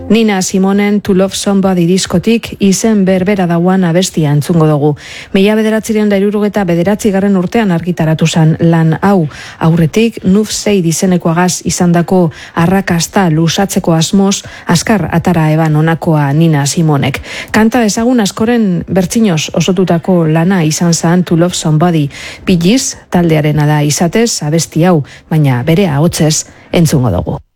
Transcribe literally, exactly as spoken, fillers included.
Nina Simonen To Love Somebody diskotik izen berbera dauan abestia entzungo dugu. Mila bederatzireun da hirurogeta bederatzi garren urtean argitaratu zan lan hau. Aurretik Nuf Seid izenekoagaz izandako arrakasta lusatzeko asmoz, askar atara eban onakoa Nina Simonek. Kanta ezagun askoren bertsinoz osotutako lana izan zan To Love Somebody. Bee Gees taldearena da izatez abesti hau, baina bere ahotsez entzungo dugu.